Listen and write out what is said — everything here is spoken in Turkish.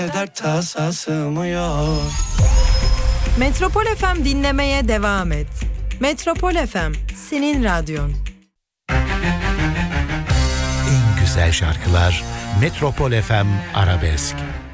dert tasa sığmıyor. Metropol FM dinlemeye devam et. Metropol FM, senin radyon. En güzel şarkılar Metropol FM Arabesk.